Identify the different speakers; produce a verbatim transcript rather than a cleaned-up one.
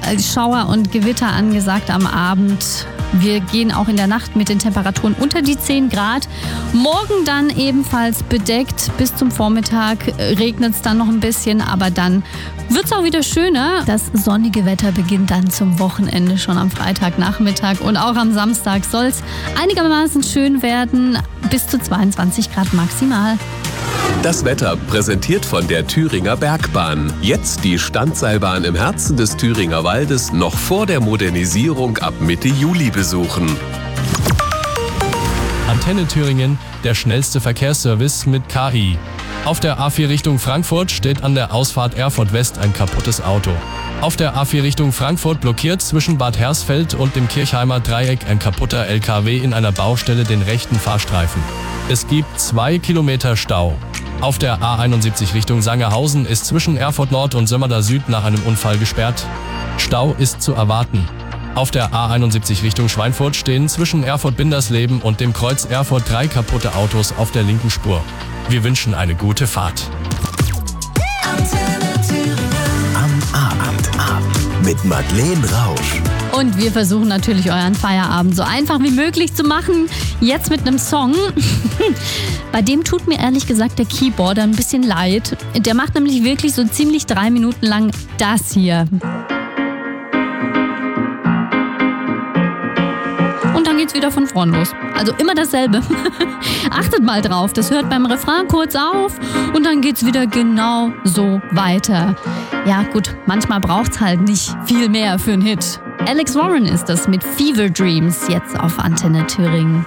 Speaker 1: Schauer und Gewitter angesagt am Abend. Wir gehen auch in der Nacht mit den Temperaturen unter die zehn Grad. Morgen dann ebenfalls bedeckt. Bis zum Vormittag regnet es dann noch ein bisschen, aber dann wird es auch wieder schöner. Das sonnige Wetter beginnt dann zum Wochenende schon am Freitagnachmittag. Und auch am Samstag soll es einigermaßen schön werden. Bis zu zweiundzwanzig Grad maximal.
Speaker 2: Das Wetter präsentiert von der Thüringer Bergbahn. Jetzt die Standseilbahn im Herzen des Thüringer Waldes noch vor der Modernisierung ab Mitte Juli besuchen.
Speaker 3: Antenne Thüringen, der schnellste Verkehrsservice mit K I. Auf der A vier Richtung Frankfurt steht an der Ausfahrt Erfurt West ein kaputtes Auto. Auf der A vier Richtung Frankfurt blockiert zwischen Bad Hersfeld und dem Kirchheimer Dreieck ein kaputter L K W in einer Baustelle den rechten Fahrstreifen. Es gibt zwei Kilometer Stau. Auf der A einundsiebzig Richtung Sangerhausen ist zwischen Erfurt Nord und Sömmerda Süd nach einem Unfall gesperrt. Stau ist zu erwarten. Auf der A einundsiebzig Richtung Schweinfurt stehen zwischen Erfurt-Bindersleben und dem Kreuz Erfurt drei kaputte Autos auf der linken Spur. Wir wünschen eine gute Fahrt.
Speaker 4: Am Abend ab mit Madeleine Rausch.
Speaker 1: Und wir versuchen natürlich euren Feierabend so einfach wie möglich zu machen. Jetzt mit einem Song. Bei dem tut mir ehrlich gesagt der Keyboarder ein bisschen leid. Der macht nämlich wirklich so ziemlich drei Minuten lang das hier. Und dann geht's wieder von vorn los. Also immer dasselbe. Achtet mal drauf, das hört beim Refrain kurz auf und dann geht's wieder genau so weiter. Ja gut, manchmal braucht's halt nicht viel mehr für einen Hit. Alex Warren ist das mit Fever Dreams jetzt auf Antenne Thüringen.